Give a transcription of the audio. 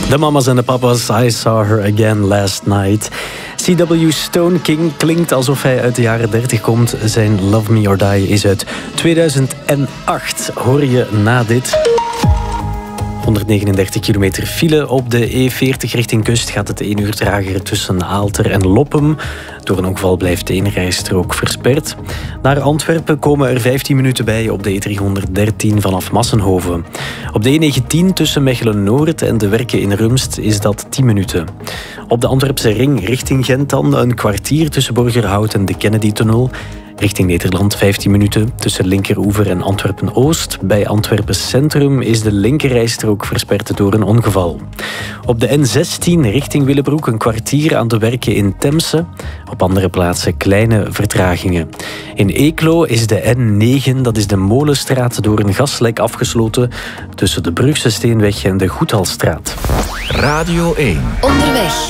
De mama's en de papa's, I saw her again last night. C.W. Stone King klinkt alsof hij uit de jaren 30 komt. Zijn Love Me or Die is uit 2008. Hoor je na dit. 139 kilometer file op de E40 richting kust gaat het 1 uur trager tussen Aalter en Loppem. Door een ongeval blijft de ene rijstrook versperd. Naar Antwerpen komen er 15 minuten bij op de E313 vanaf Massenhoven. Op de E19 tussen Mechelen-Noord en de Werken in Rumst is dat 10 minuten. Op de Antwerpse ring richting Gent dan een kwartier tussen Borgerhout en de Kennedy-tunnel. Richting Nederland 15 minuten tussen Linkeroever en Antwerpen-Oost. Bij Antwerpen Centrum is de linkerrijstrook versperd door een ongeval. Op de N16 richting Willebroek een kwartier aan de Werken in Temse. Op andere plaatsen kleine vertragingen. In Eeklo is de N9, dat is de Molenstraat, door een gaslek afgesloten tussen de Brugse Steenweg en de Goedhalstraat. Radio 1. Onderweg.